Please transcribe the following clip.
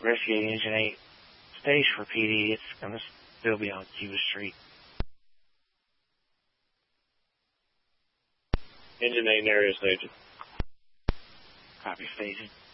Rescue Engine 8 stage for PD. It's going to still be on Cuba Street. Engine 8 area station. Copy, station.